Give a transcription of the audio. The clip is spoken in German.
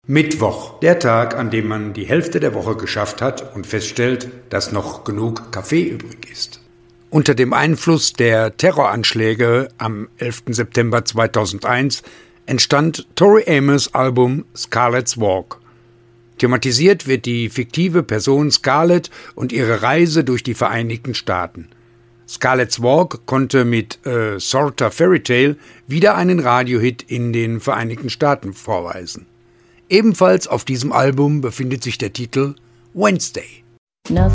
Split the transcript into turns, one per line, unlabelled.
Mittwoch, der Tag, an dem man die Hälfte der Woche geschafft hat und feststellt, dass noch genug Kaffee übrig ist. Unter dem Einfluss der Terroranschläge am 11. September 2001 entstand Tori Amos' Album Scarlet's Walk. Thematisiert wird die fiktive Person Scarlett und ihre Reise durch die Vereinigten Staaten. Scarlet's Walk konnte mit Sorta Fairy Tale wieder einen Radiohit in den Vereinigten Staaten vorweisen. Ebenfalls auf diesem Album befindet sich der Titel Wednesday.
Nothing